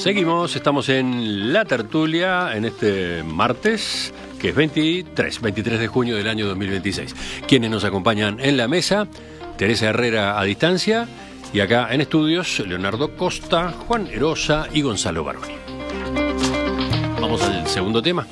Seguimos, estamos en La Tertulia en este martes, que es 23 de junio del año 2026. Quienes nos acompañan en la mesa, Teresa Herrera a distancia, y acá en estudios, Leonardo Costa, Juan Erosa y Gonzalo Baroni. Vamos al segundo tema.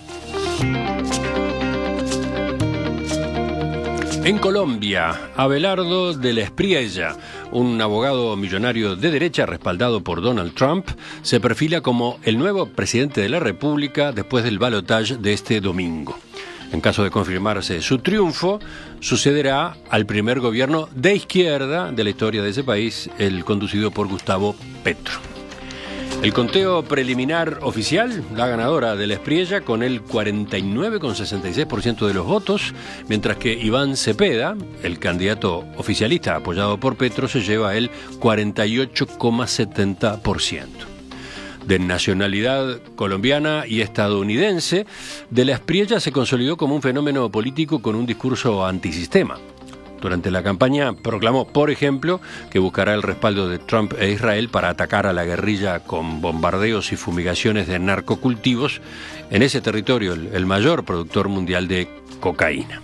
En Colombia, Abelardo de la Espriella, un abogado millonario de derecha respaldado por Donald Trump, se perfila como el nuevo presidente de la República después del balotaje de este domingo. En caso de confirmarse su triunfo, sucederá al primer gobierno de izquierda de la historia de ese país, el conducido por Gustavo Petro. El conteo preliminar oficial, la ganadora de la Espriella con el 49,66% de los votos, mientras que Iván Cepeda, el candidato oficialista apoyado por Petro, se lleva el 48,70%. De nacionalidad colombiana y estadounidense, de la Espriella se consolidó como un fenómeno político con un discurso antisistema. Durante la campaña proclamó, por ejemplo, que buscará el respaldo de Trump e Israel para atacar a la guerrilla con bombardeos y fumigaciones de narcocultivos en ese territorio, el mayor productor mundial de cocaína.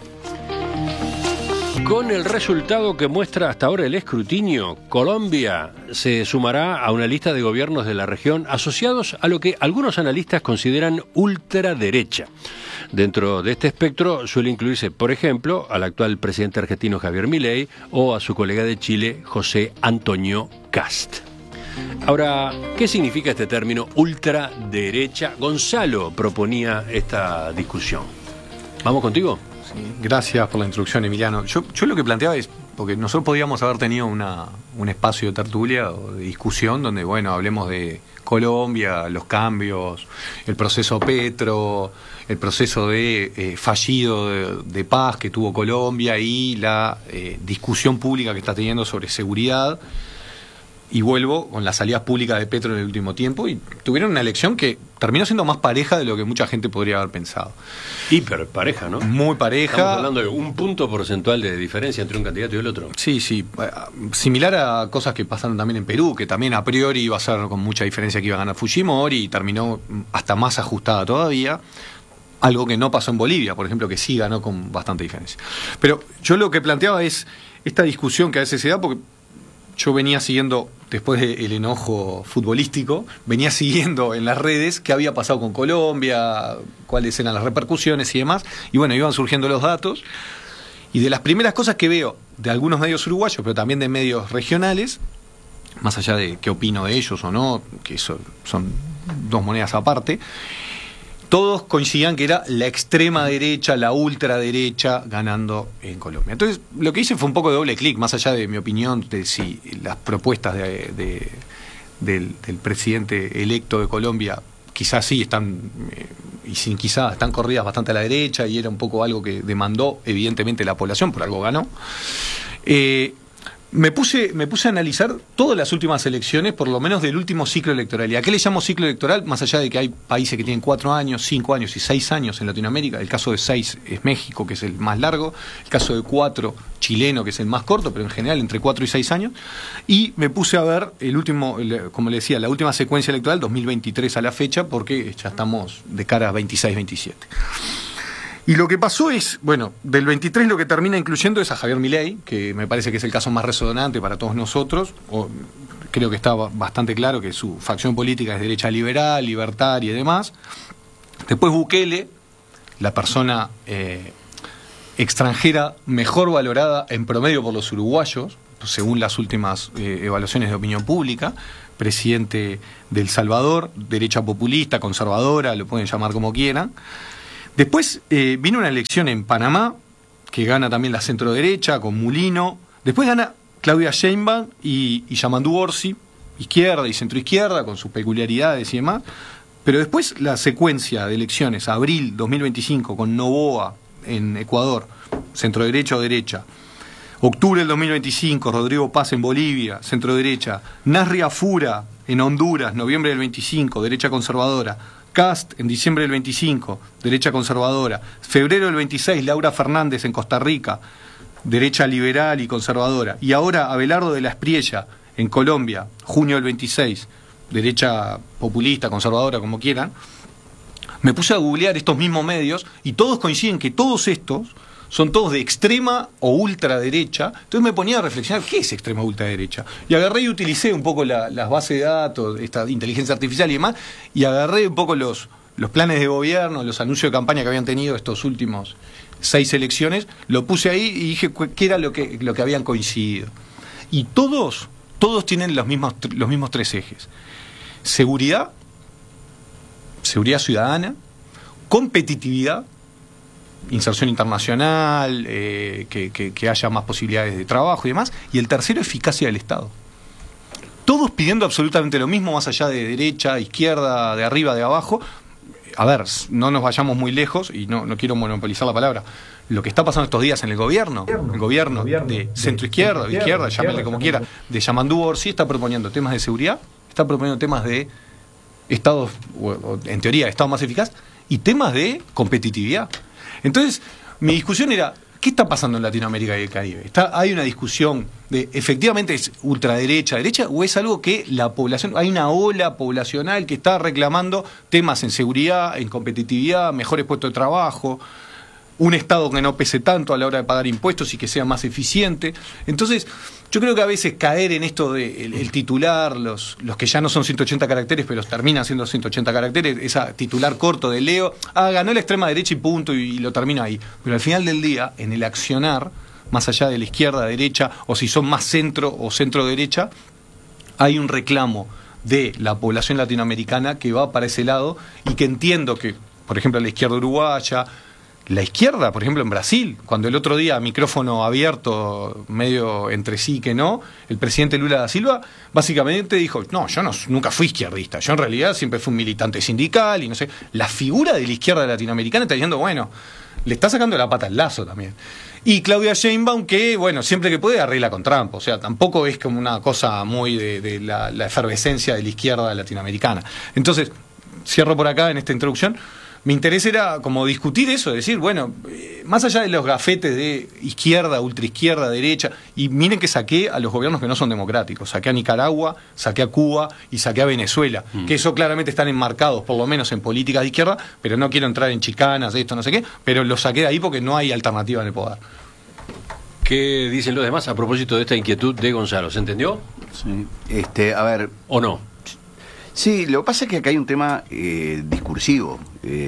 Con el resultado que muestra hasta ahora el escrutinio, Colombia se sumará a una lista de gobiernos de la región asociados a lo que algunos analistas consideran ultraderecha. Dentro de este espectro suele incluirse, por ejemplo, al actual presidente argentino Javier Milei o a su colega de Chile, José Antonio Kast. Ahora, ¿qué significa este término ultraderecha? Gonzalo proponía esta discusión. ¿Vamos contigo? Sí, gracias por la introducción, Emiliano. Yo lo que planteaba es, porque nosotros podríamos haber tenido un espacio de tertulia o de discusión donde, bueno, hablemos de Colombia, los cambios, el proceso Petro, el proceso de fallido de paz que tuvo Colombia y la discusión pública que está teniendo sobre seguridad. Y vuelvo con las salidas públicas de Petro en el último tiempo, y tuvieron una elección que terminó siendo más pareja de lo que mucha gente podría haber pensado. Hiper pareja, ¿no? Muy pareja. Estamos hablando de un punto porcentual de diferencia entre un candidato y el otro. Sí. Similar a cosas que pasaron también en Perú, que también a priori iba a ser con mucha diferencia que iba a ganar Fujimori, y terminó hasta más ajustada todavía. Algo que no pasó en Bolivia, por ejemplo, que sí ganó con bastante diferencia. Pero yo lo que planteaba es esta discusión que a veces se da, porque yo venía siguiendo, después del enojo futbolístico, venía siguiendo en las redes qué había pasado con Colombia, cuáles eran las repercusiones y demás, y bueno, iban surgiendo los datos, y de las primeras cosas que veo de algunos medios uruguayos, pero también de medios regionales, más allá de qué opino de ellos o no, que eso son dos monedas aparte, todos coincidían que era la extrema derecha, la ultraderecha ganando en Colombia. Entonces, lo que hice fue un poco de doble clic, más allá de mi opinión de si las propuestas del presidente electo de Colombia quizás sí están, y sin quizás, están corridas bastante a la derecha, y era un poco algo que demandó evidentemente la población, por algo ganó. Me puse a analizar todas las últimas elecciones, por lo menos del último ciclo electoral. ¿Y a qué le llamo ciclo electoral? Más allá de que hay países que tienen 4 años, 5 años y 6 años en Latinoamérica. El caso de 6 es México, que es el más largo. El caso de 4, chileno, que es el más corto, pero en general entre 4 y 6 años. Y me puse a ver el último, como le decía, la última secuencia electoral, 2023 a la fecha, porque ya estamos de cara a 26-27. Y lo que pasó es, bueno, del 23 lo que termina incluyendo es a Javier Milei, que me parece que es el caso más resonante para todos nosotros. Creo que está bastante claro que su facción política es derecha liberal, libertaria y demás. Después Bukele, la persona extranjera mejor valorada en promedio por los uruguayos, según las últimas evaluaciones de opinión pública, presidente de El Salvador, derecha populista, conservadora, lo pueden llamar como quieran. Después vino una elección en Panamá, que gana también la centroderecha, con Mulino. Después gana Claudia Sheinbaum y Yamandu Orsi, izquierda y centroizquierda, con sus peculiaridades y demás. Pero después la secuencia de elecciones, abril 2025, con Noboa en Ecuador, centroderecha o derecha. Octubre del 2025, Rodrigo Paz en Bolivia, centroderecha. Nasri Afura en Honduras, noviembre del 25, derecha conservadora. Kast en diciembre del 25, derecha conservadora. Febrero del 26, Laura Fernández en Costa Rica, derecha liberal y conservadora. Y ahora Abelardo de la Espriella en Colombia, junio del 26, derecha populista, conservadora, como quieran, me puse a googlear estos mismos medios y todos coinciden que todos estos son todos de extrema o ultraderecha. Entonces me ponía a reflexionar, ¿qué es extrema o ultraderecha? Y agarré y utilicé un poco las bases de datos, esta inteligencia artificial y demás, y agarré un poco los planes de gobierno, los anuncios de campaña que habían tenido estos últimos 6 elecciones, lo puse ahí y dije qué era lo que habían coincidido. Y todos tienen los mismos 3 ejes. Seguridad ciudadana, competitividad, inserción internacional, que haya más posibilidades de trabajo y demás, y el tercero, eficacia del Estado. Todos pidiendo absolutamente lo mismo, más allá de derecha, izquierda, de arriba, de abajo. A ver, no nos vayamos muy lejos, y no quiero monopolizar la palabra, lo que está pasando estos días en el gobierno de centro-izquierda, o izquierda, llámele como quiera, de Yamandú Orsi, está proponiendo temas de seguridad, está proponiendo temas de Estado, o en teoría, Estado más eficaz, y temas de competitividad. Entonces, mi discusión era, ¿qué está pasando en Latinoamérica y el Caribe? ¿Hay una discusión de, efectivamente, es ultraderecha, derecha, o es algo que la población, hay una ola poblacional que está reclamando temas en seguridad, en competitividad, mejores puestos de trabajo, un Estado que no pese tanto a la hora de pagar impuestos y que sea más eficiente? Entonces, yo creo que a veces caer en esto de el titular, los que ya no son 180 caracteres, pero terminan siendo 180 caracteres, esa titular corto de Leo, ganó la extrema derecha y punto, y lo termino ahí. Pero al final del día, en el accionar, más allá de la izquierda, derecha, o si son más centro o centro-derecha, hay un reclamo de la población latinoamericana que va para ese lado, y que entiendo que, por ejemplo, la izquierda uruguaya, la izquierda, por ejemplo, en Brasil, cuando el otro día, micrófono abierto, medio entre sí que no, el presidente Lula da Silva básicamente dijo, no, yo nunca fui izquierdista, yo en realidad siempre fui un militante sindical, y no sé, la figura de la izquierda latinoamericana está diciendo, bueno, le está sacando la pata al lazo también. Y Claudia Sheinbaum, que, bueno, siempre que puede arregla con Trump, o sea, tampoco es como una cosa muy de la efervescencia de la izquierda latinoamericana. Entonces, cierro por acá en esta introducción. Mi interés era como discutir eso, decir, bueno, más allá de los gafetes de izquierda, ultraizquierda, derecha, y miren que saqué a los gobiernos que no son democráticos, saqué a Nicaragua, saqué a Cuba y saqué a Venezuela, que eso claramente están enmarcados, por lo menos en políticas de izquierda, pero no quiero entrar en chicanas, esto, no sé qué, pero los saqué de ahí porque no hay alternativa en el poder. ¿Qué dicen los demás a propósito de esta inquietud de Gonzalo? ¿Se entendió? Sí. A ver... ¿O no? Sí, lo que pasa es que acá hay un tema discursivo.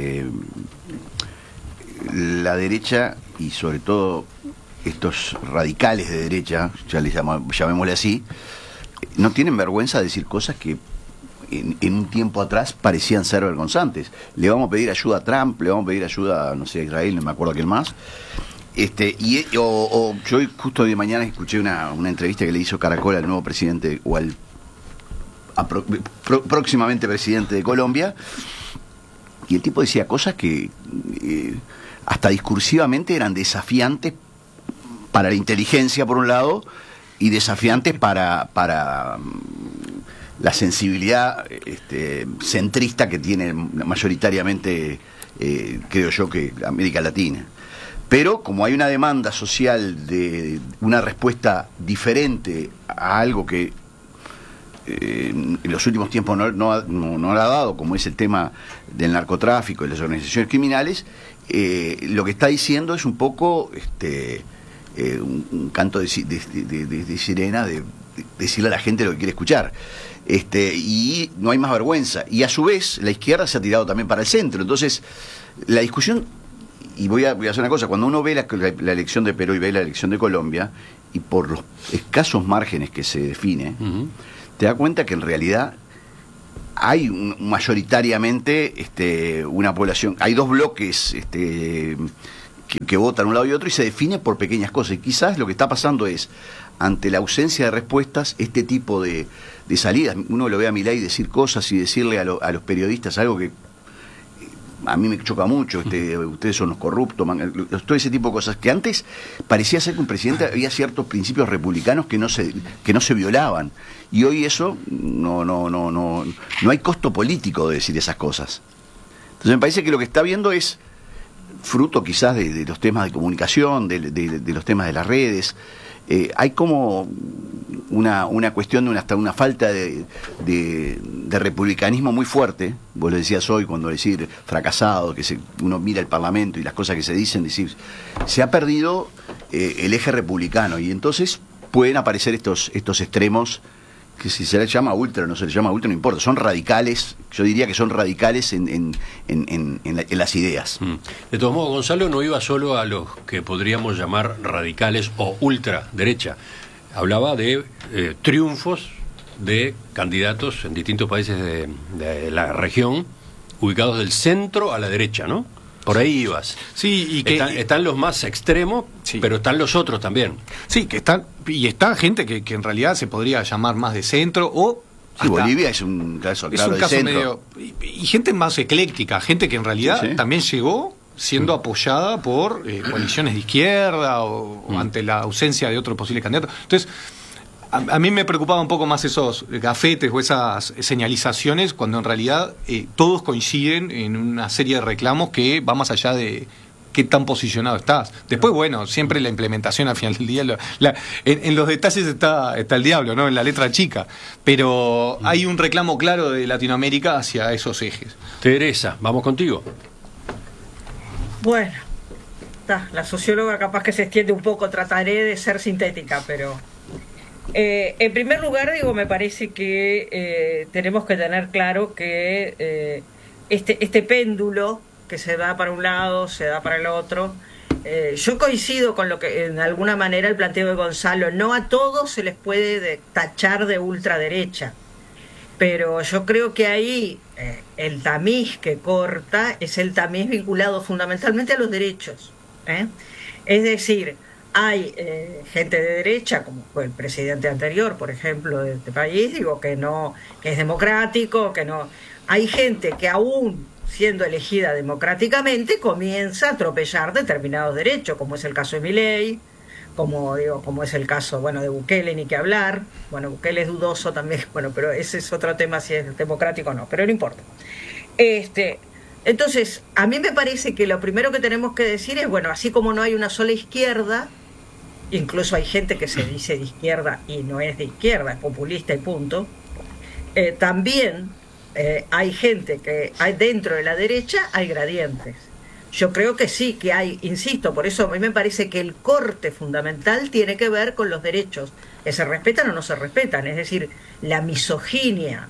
La derecha, y sobre todo estos radicales de derecha, ya les llamémosle así, no tienen vergüenza de decir cosas que en un tiempo atrás parecían ser vergonzantes. Le vamos a pedir ayuda a Trump, le vamos a pedir ayuda, no sé, a Israel, no me acuerdo a quién más. Yo justo de mañana escuché una entrevista que le hizo Caracol al nuevo presidente, o al próximamente presidente de Colombia, y el tipo decía cosas que hasta discursivamente eran desafiantes para la inteligencia por un lado, y desafiantes para la sensibilidad centrista que tiene mayoritariamente, creo yo, que América Latina. Pero como hay una demanda social de una respuesta diferente a algo que en los últimos tiempos no la ha dado, como es el tema del narcotráfico y las organizaciones criminales, lo que está diciendo es un poco un canto de sirena, de decirle a la gente lo que quiere escuchar, y no hay más vergüenza, y a su vez la izquierda se ha tirado también para el centro. Entonces la discusión, y voy a hacer una cosa, cuando uno ve la elección de Perú y ve la elección de Colombia, y por los escasos márgenes que se define, te das cuenta que en realidad hay mayoritariamente una población, hay dos bloques que votan un lado y otro, y se define por pequeñas cosas. Y quizás lo que está pasando es, ante la ausencia de respuestas, este tipo de salidas. Uno lo ve a Milei decir cosas y decirle a los periodistas algo que a mí me choca mucho, ustedes son los corruptos, todo ese tipo de cosas, que antes parecía ser que un presidente había ciertos principios republicanos que no se violaban, y hoy eso no hay costo político de decir esas cosas. Entonces me parece que lo que está viendo es fruto quizás de los temas de comunicación, de los temas de las redes, hay como una cuestión de hasta una falta de republicanismo muy fuerte. Vos lo decías hoy cuando decir fracasado, que uno mira el Parlamento y las cosas que se dicen, decir, se ha perdido el eje republicano, y entonces pueden aparecer estos extremos que si se les llama ultra o no se les llama ultra no importa, son radicales. Yo diría que son radicales en las ideas. De todos modos, Gonzalo no iba solo a los que podríamos llamar radicales o ultraderecha. Hablaba de triunfos de candidatos en distintos países de la región, ubicados del centro a la derecha, ¿no? Por ahí ibas. Sí, y que están los más extremos, sí, pero están los otros también. Sí, que está gente que en realidad se podría llamar más de centro o... Sí, Bolivia es un caso claro de centro. Y gente más ecléctica, gente que en realidad también llegó siendo apoyada por coaliciones de izquierda o ante la ausencia de otro posible candidato. Entonces, a mí me preocupaba un poco más esos gafetes o esas señalizaciones, cuando en realidad todos coinciden en una serie de reclamos que va más allá de qué tan posicionado estás. Después, bueno, siempre la implementación al final del día, en los detalles está el diablo, ¿no? En la letra chica. Pero hay un reclamo claro de Latinoamérica hacia esos ejes. Teresa, vamos contigo. Bueno, la socióloga capaz que se extiende un poco, trataré de ser sintética, pero... en primer lugar, me parece que tenemos que tener claro que este péndulo que se da para un lado, se da para el otro, yo coincido con lo que en alguna manera el planteo de Gonzalo. No a todos se les puede tachar de ultraderecha, pero yo creo que ahí el tamiz que corta es el tamiz vinculado fundamentalmente a los derechos, es decir, hay gente de derecha, como fue el presidente anterior, por ejemplo, de este país, que es democrático, que no. Hay gente que aún siendo elegida democráticamente comienza a atropellar determinados derechos, como es el caso de Milei, como es el caso, de Bukele, ni que hablar. Bukele es dudoso también, pero ese es otro tema, si es democrático o no, pero no importa. Entonces, a mí me parece que lo primero que tenemos que decir es, así como no hay una sola izquierda, incluso hay gente que se dice de izquierda y no es de izquierda, es populista y punto, también hay gente que hay dentro de la derecha, hay gradientes. Yo creo que sí, que hay, insisto, por eso a mí me parece que el corte fundamental tiene que ver con los derechos, que se respetan o no se respetan, es decir, la misoginia,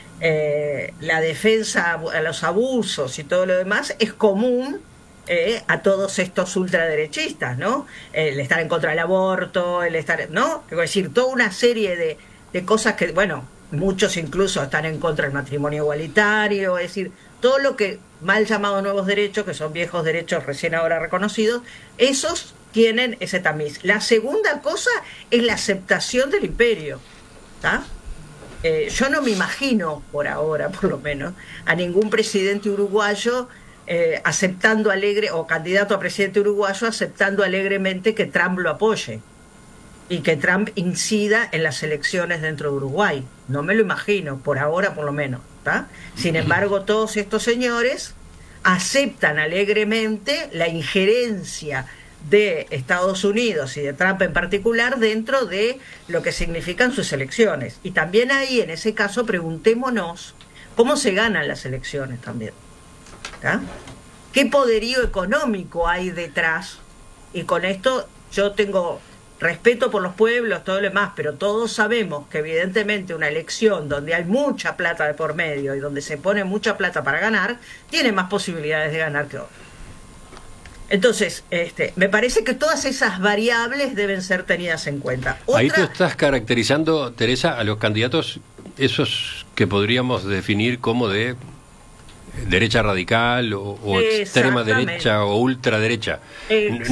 la defensa a los abusos y todo lo demás es común a todos estos ultraderechistas, ¿no? El estar en contra del aborto, el estar, ¿no? Es decir, toda una serie de cosas que, muchos incluso están en contra del matrimonio igualitario, es decir, todo lo que mal llamados nuevos derechos, que son viejos derechos recién ahora reconocidos, esos tienen ese tamiz. La segunda cosa es la aceptación del imperio, ¿está? Yo no me imagino, por ahora por lo menos, a ningún presidente uruguayo aceptando o candidato a presidente uruguayo aceptando alegremente que Trump lo apoye y que Trump incida en las elecciones dentro de Uruguay. No me lo imagino, por ahora por lo menos, ¿tá? Sin embargo, todos estos señores aceptan alegremente la injerencia de Estados Unidos y de Trump en particular dentro de lo que significan sus elecciones. Y también ahí, en ese caso, preguntémonos cómo se ganan las elecciones también, ¿tá? ¿Qué poderío económico hay detrás? Y con esto yo tengo respeto por los pueblos, todo lo demás, pero todos sabemos que evidentemente una elección donde hay mucha plata de por medio y donde se pone mucha plata para ganar, tiene más posibilidades de ganar que otra. Entonces, me parece que todas esas variables deben ser tenidas en cuenta. Ahí tú estás caracterizando, Teresa, a los candidatos, esos que podríamos definir como de derecha radical o extrema derecha o ultraderecha.